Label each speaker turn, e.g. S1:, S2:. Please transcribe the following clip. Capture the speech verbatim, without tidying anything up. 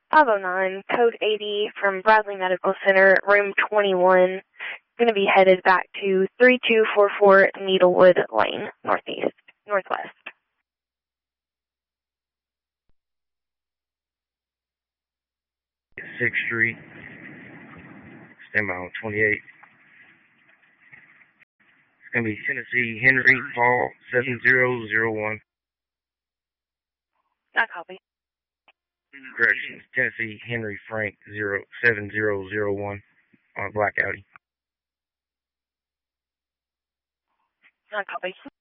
S1: five oh nine, code eighty from Bradley Medical Center, room twenty-one. Going to be headed back to three two four four Needlewood Lane, northeast, northwest.
S2: sixth Street. Stand by on twenty-eight. It's going to be Tennessee Henry Paul seven zero zero one.
S1: I copy.
S2: Corrections, Tennessee Henry Frank zero seven zero zero one on a black Audi.
S1: I copy.